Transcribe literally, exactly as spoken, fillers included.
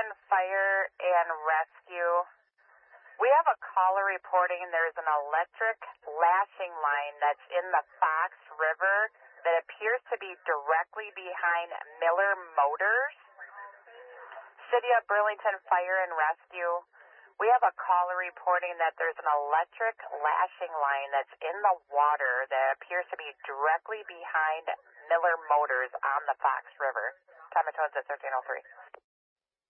Burlington Fire and Rescue. We have a caller reporting there's an electric lashing line that's in the Fox River that appears to be directly behind Miller Motors. City of Burlington Fire and Rescue. We have a caller reporting that there's an electric lashing line that's in the water that appears to be directly behind Miller Motors on the Fox River. Time of tones at thirteen oh three.